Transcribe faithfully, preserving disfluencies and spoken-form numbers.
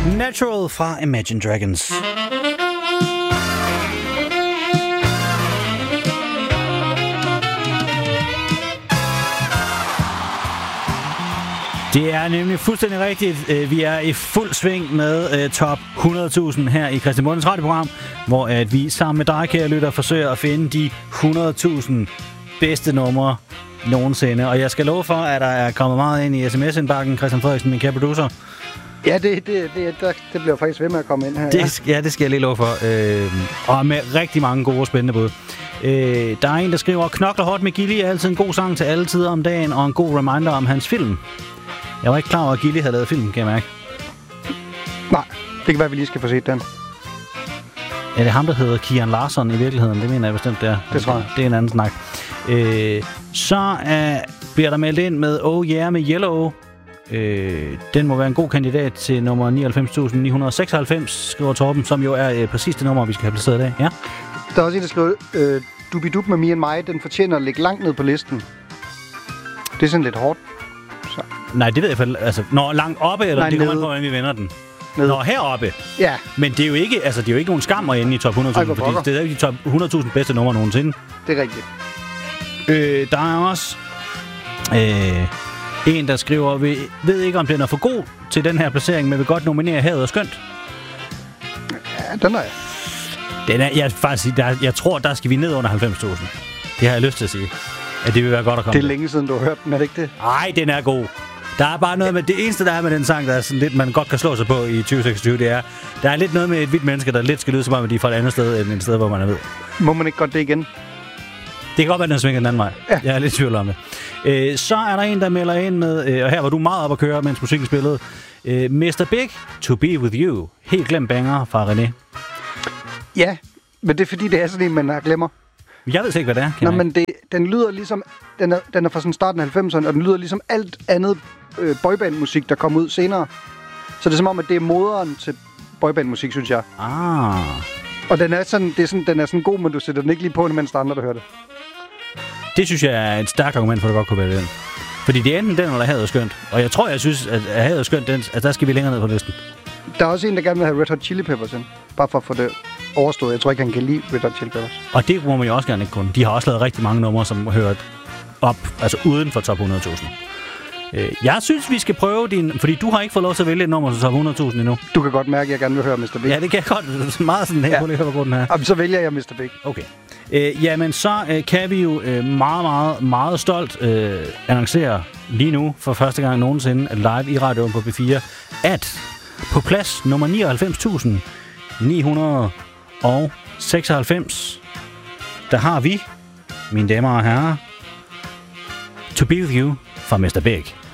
Natural fra Imagine Dragons. Det er nemlig fuldstændig rigtigt. Vi er i fuld sving med uh, top hundrede tusind her i Christian Bondens radioprogram, hvor at vi sammen med dig, kære lytter, forsøger at finde de hundrede tusind bedste numre nogensinde. Og jeg skal love for, at der er kommet meget ind i sms-indbakken, Christian Frederiksen, min kære producer. Ja, det, det, det, det, det bliver faktisk ved med at komme ind her. Det, ja, det skal jeg lige love for. Øh, og med rigtig mange gode og spændende bud. Øh, der er en, der skriver, knokler hårdt med Gilly er altid en god sang til alle tider om dagen, og en god reminder om hans film. Jeg var ikke klar over, at Gilly havde lavet film, kan jeg mærke. Nej, det kan være, at vi lige skal få set den. Er det ham, der hedder Kian Larsson i virkeligheden? Det mener jeg bestemt, det er. Det tror jeg. Det er en anden snak. Øh, så uh, bliver der meldt ind med Oh Yeah med Yellow. Øh, den må være en god kandidat til nummer nioghalvfems tusind ni hundrede seksoghalvfems, skriver Torben, som jo er uh, præcis det nummer, vi skal have placeret i dag. Ja. Der er også en, der skriver, øh, Dubidub med Me and My, den fortjener at ligge langt ned på listen. Det er sådan lidt hårdt. Så. Nej, det ved jeg for, altså, når langt oppe, eller Nej, det kommer nede. an på, hvordan vi vender den. Nede. Når heroppe. Ja. Men det er jo ikke, altså, det er jo ikke nogen skam at ende i top hundrede tusind, Ej, fordi det er jo ikke de top hundrede tusind bedste numre nogensinde. Det er rigtigt. Øh, der er også øh, en, der skriver, vi ved ikke, om den er for god til den her placering, men vil godt nominere Havet og Skønt. Ja, den er jeg. Den er, jeg, faktisk, der, jeg tror, der skal vi ned under halvfems tusind. Det har jeg lyst til at sige. At det vil være godt at komme. Det er længe siden, du har hørt den, er det ikke det? Nej, den er god. Der er bare noget med, det eneste, der er med den sang, der er sådan lidt, man godt kan slå sig på i tyve seksogtyve, det er, der er lidt noget med et hvidt menneske, der lidt skal lyde som om, at de er fra et andet sted, end et sted, hvor man er ved. Må man ikke godt det igen? Det kan godt være, at den svinger den anden vej. Ja. Jeg er lidt i tvivl om det. Øh, så er der en, der melder ind med, øh, og her var du meget op at køre, mens musikken spillede, øh, mister Big, To Be With You. Helt glemt banger fra René. Ja, men det er fordi, det er sådan en, man glemmer. Jeg ved ikke, hvad det er. Nå, men det, den lyder ligesom, den er, den er fra sådan starten af halvfemserne, og den lyder ligesom alt andet øh, boybandmusik, der kom ud senere. Så det er som om, at det er moderen til boybandmusik, synes jeg. Ah. Og den er sådan, det er sådan, den er sådan god, men du sætter den ikke lige på, mens der er andre, der hører det. Det synes jeg er et stærkt argument for, at det godt kunne være den. Fordi det er enten den, eller Havet og Skønt. Og jeg tror, jeg synes, at Havet og Skønt, den, at der skal vi længere ned på listen. Der er også en, der gerne vil have Red Hot Chili Peppers ind. Bare for at få det overstået. Jeg tror ikke, han kan lide Red Hot Chili Peppers. Og det må man jo også gerne ikke kunne. De har også lavet rigtig mange numre, som hørt op, altså uden for top hundrede tusind. Jeg synes, vi skal prøve din... Fordi du har ikke fået lov til at vælge et nummer til top hundrede tusind endnu. Du kan godt mærke, at jeg gerne vil høre mister Big. Ja, det kan jeg godt. Meget sådan her. Ja. Prøv lige at høre, hvor god den er. Jamen, så vælger jeg mister Big. Okay. Øh, jamen, så øh, kan vi jo øh, meget, meget, meget stolt øh, annoncere lige nu for første gang nogensinde live i radioen på B fire, at på plads nummer nioghalvfems tusind ni hundrede seksoghalvfems, der har vi, mine damer og herrer, To Be With You fra mister Big.